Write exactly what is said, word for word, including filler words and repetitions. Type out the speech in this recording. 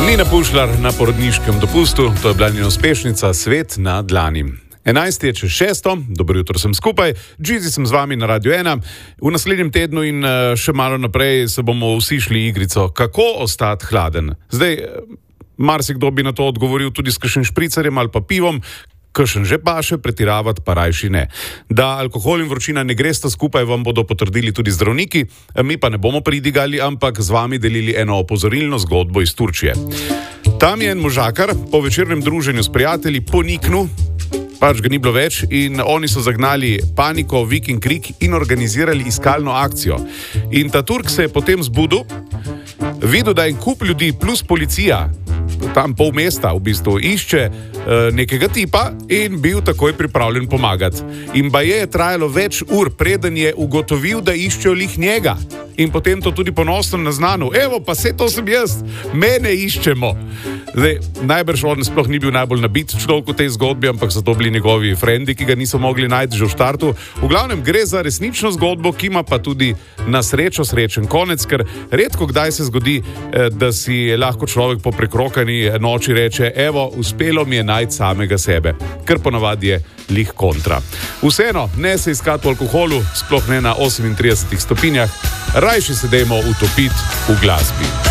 Nina Pušlar na porodniškem dopustu, to je bila njena uspešnica Svet na dlani. enajst je čez šesto, dobro jutro sem skupaj, Džizi sem z vami na Radio ena. V naslednjem tednu in še malo naprej se bomo vsi šli igrico, kako ostati hladen. Zdaj, marsikdo bi na to odgovoril tudi s kakšnim špricarjem ali pa pivom, kakšen že paše, pretiravati pa rajši ne. Da alkohol in vročina ne gresta skupaj, vam bodo potrdili tudi zdravniki, mi pa ne bomo pridigali, ampak z vami delili eno opozorilno zgodbo iz Turčije. Tam je en možakar po večernem druženju s prijatelji poniknil, pač ga ni bilo več, in oni so zagnali paniko, vik in krik in organizirali iskalno akcijo. In ta Turk se je potem zbudil, videl, da je en kup ljudi plus policija, tam pol mesta v bistvu išče uh, nekega tipa in bil takoj pripravljen pomagati. In baje je trajalo več ur, preden je ugotovil, da iščejo lih njega. In potem to tudi ponosno naznanil. Evo, pa se to sem jaz, mene iščemo. Zdaj, najbrž on sploh ni bil najbolj nabit človek v tej zgodbi, ampak so to bili njegovi frendi, ki ga niso mogli najti že v štartu. V glavnem gre za resnično zgodbo, ki ima pa tudi na srečo srečen konec, ker redko kdaj se zgodi, da si lahko človek po prekrokani noči reče, evo, uspelo mi je najti samega sebe, ker ponavadi je lih kontra. Vseeno, ne se iskati v alkoholu, sploh ne na osemintridesetih stopinjah, rajši se dajmo utopiti v glasbi.